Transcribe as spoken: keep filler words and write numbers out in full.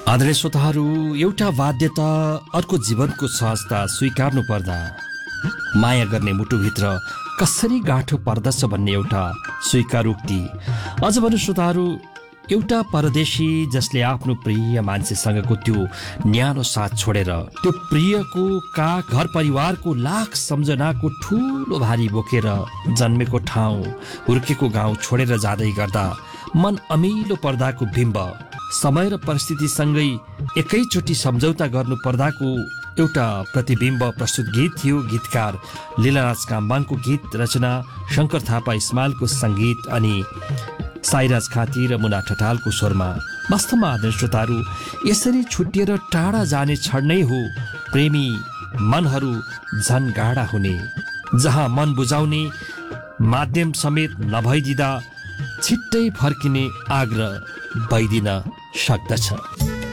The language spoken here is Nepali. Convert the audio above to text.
आदरणीय श्रोताहरू, एउटा बाध्यता अर्को जीवनको सहजता स्वीकार्नु पर्दा माया गर्ने मुटुभित्र कसरी गाँठो पर्दछ भन्ने एउटा स्वीकारोक्ति। अझ भन्नु श्रोताहरू, एउटा परदेशी जसले आफ्नो प्रिय मान्छेसँगको त्यो न्यानो साथ छोडेर त्यो प्रियको का घर परिवारको लाख सम्झनाको ठुलो भारी बोकेर जन्मेको ठाउँ हुर्केको गाउँ छोडेर जाँदै गर्दा मन अमिलो पर्दाको बिम्ब, समय र परिस्थितिसँगै एकैचोटि सम्झौता गर्नु पर्दाको एउटा प्रतिबिम्ब प्रस्तुत गीत थियो। गीतकार लीलाराज काम्बाङको गीत, रचना शङ्कर थापा इस्माइलको सङ्गीत अनि साइराज खाती र मुना ठटालको स्वरमा। वास्तवमा आदरणीय श्रोताहरू, यसरी छुट्टिएर टाढा जाने क्षण नै हो प्रेमी मनहरू झन गाढा हुने, जहाँ मन बुझाउने माध्यम समेत नभइदिँदा छिट्टै फर्किने आग्रह भइदिन सक्दछ।